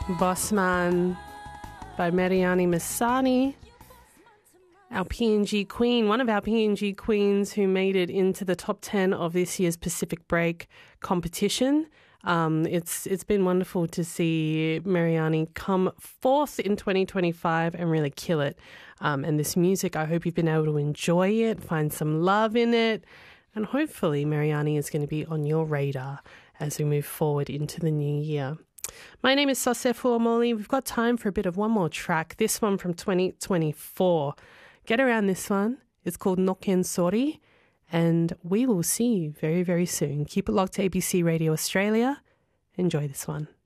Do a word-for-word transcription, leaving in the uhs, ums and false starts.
Bossman by Mariani Masani, our P N G queen, one of our P N G queens who made it into the top ten of this year's Pacific Break competition. Um, it's it's been wonderful to see Mariani come fourth in twenty twenty-five and really kill it. Um, and this music, I hope you've been able to enjoy it, find some love in it, and hopefully Mariani is going to be on your radar as we move forward into the new year. My name is Sosefu Omoli. We've got time for a bit of one more track, this one from twenty twenty-four. Get around this one. It's called Noken Sori, and we will see you very, very soon. Keep it locked to A B C Radio Australia. Enjoy this one.